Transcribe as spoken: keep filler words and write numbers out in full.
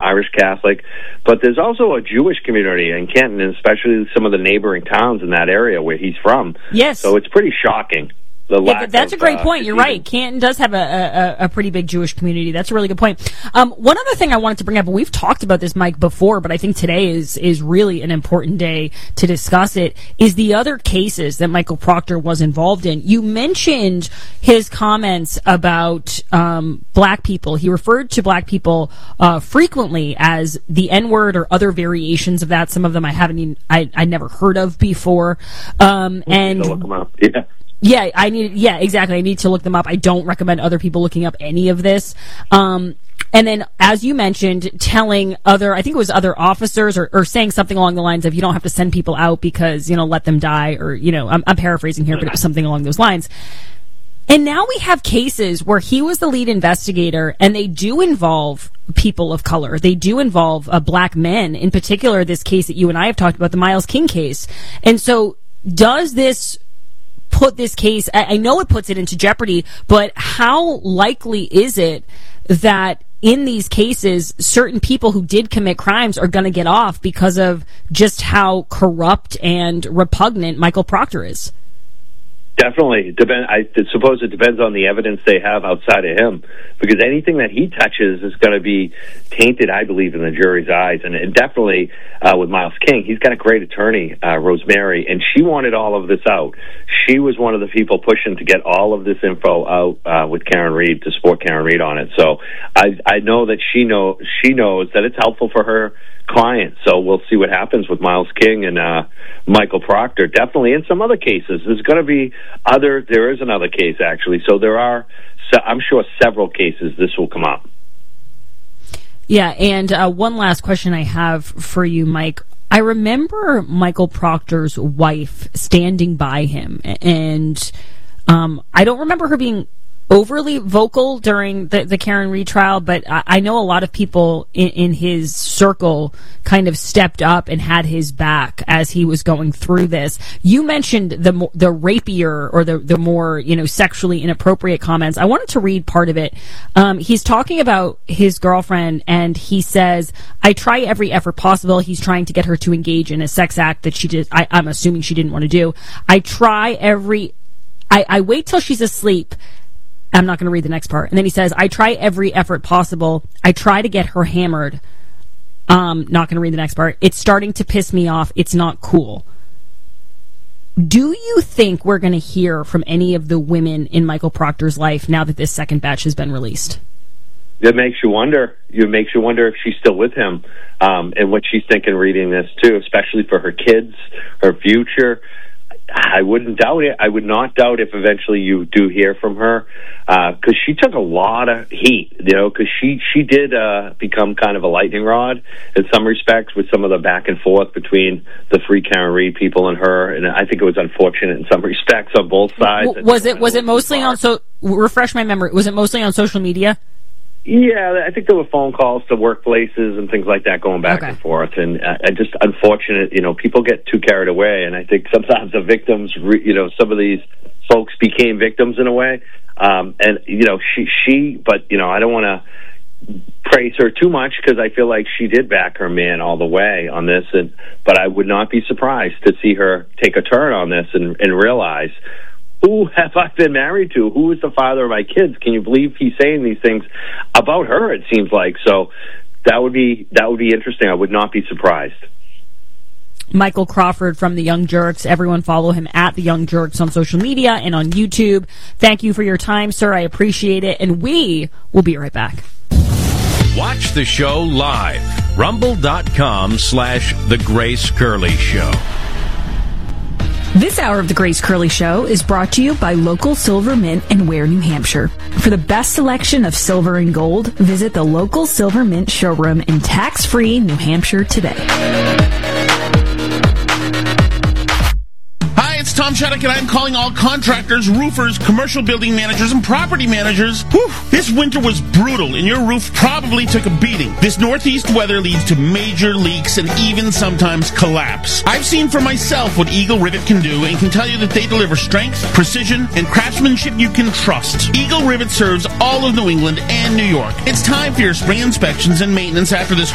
Irish Catholic, but there's also a Jewish community in Canton, and especially some of the neighboring towns in that area where he's from. Yes. So it's pretty shocking. The yeah, but that's of, a great uh, point. You're right. Canton does have a, a, a pretty big Jewish community. That's a really good point. Um, one other thing I wanted to bring up, and we've talked about this, Mike, before, but I think today is is really an important day to discuss it, is the other cases that Michael Proctor was involved in. You mentioned his comments about um, black people. He referred to black people uh, frequently as the N-word or other variations of that. Some of them I haven't even, I, I never heard of before. Um, and look them up. Yeah. Yeah, I need. Yeah, exactly. I need to look them up. I don't recommend other people looking up any of this. Um, and then, as you mentioned, telling other, I think it was other officers, or, or saying something along the lines of, you don't have to send people out because, you know, let them die, or, you know, I'm, I'm paraphrasing here, but it was something along those lines. And now we have cases where he was the lead investigator, and they do involve people of color. They do involve uh, black men, in particular, this case that you and I have talked about, the Miles King case. And so, does this put this case, I know it puts it into jeopardy, but how likely is it that in these cases, certain people who did commit crimes are going to get off because of just how corrupt and repugnant Michael Proctor is? Definitely. Depend, I suppose it depends on the evidence they have outside of him, because anything that he touches is going to be tainted, I believe, in the jury's eyes. And, and definitely uh, with Miles King, he's got a great attorney, uh, Rosemary, and she wanted all of this out. She was one of the people pushing to get all of this info out uh, with Karen Reed, to support Karen Reed on it. So I, I know that she know she knows that it's helpful for her client. So we'll see what happens with Miles King and uh, Michael Proctor. Definitely in some other cases. There's going to be other, there is another case actually. So there are, I'm sure, several cases this will come up. Yeah, and uh, one last question I have for you, Mike. I remember Michael Proctor's wife standing by him, and um, I don't remember her being overly vocal during the, the Karen Reed trial, but I, I know a lot of people in, in his circle kind of stepped up and had his back as he was going through this. You mentioned the the rapier or the, the more, you know, sexually inappropriate comments. I wanted to read part of it. Um, he's talking about his girlfriend, and he says, I try every effort possible. He's trying to get her to engage in a sex act that she did, I, I'm assuming she didn't want to do. I try every, I, I wait till she's asleep. I'm not going to read the next part. And then he says, I try every effort possible. I try to get her hammered. Um, not going to read the next part. It's starting to piss me off. It's not cool. Do you think we're going to hear from any of the women in Michael Proctor's life now that this second batch has been released? It makes you wonder. It makes you wonder if she's still with him, um, and what she's thinking reading this, too, especially for her kids, her future. I wouldn't doubt it. I would not doubt if eventually you do hear from her, because uh, she took a lot of heat, you know, because she, she did uh, become kind of a lightning rod in some respects with some of the back and forth between the Free Karen Reed people and her, and I think it was unfortunate in some respects on both sides. W- was it was it mostly on, so refresh my memory, was it mostly on social media? Yeah, I think there were phone calls to workplaces and things like that going back okay. and forth. And uh, just unfortunate, you know, people get too carried away. And I think sometimes the victims, re- you know, some of these folks became victims in a way. Um, and, you know, she, she, but, you know, I don't want to praise her too much because I feel like she did back her man all the way on this. And but I would not be surprised to see her take a turn on this and, and realize, who have I been married to? Who is the father of my kids? Can you believe he's saying these things about her, it seems like? So that would be that would be interesting. I would not be surprised. Michael Crawford from The Young Jerks. Everyone follow him at The Young Jerks on social media and on YouTube. Thank you for your time, sir. I appreciate it. And we will be right back. Watch the show live. Rumble.com slash The Grace Curley Show. This hour of The Grace Curley Show is brought to you by Local Silver Mint in Ware, New Hampshire. For the best selection of silver and gold, visit the Local Silver Mint showroom in tax-free New Hampshire today. It's Tom Shattuck, and I'm calling all contractors, roofers, commercial building managers, and property managers. Whew, this winter was brutal, and your roof probably took a beating. This northeast weather leads to major leaks and even sometimes collapse. I've seen for myself what Eagle Rivet can do and can tell you that they deliver strength, precision, and craftsmanship you can trust. Eagle Rivet serves all of New England and New York. It's time for your spring inspections and maintenance after this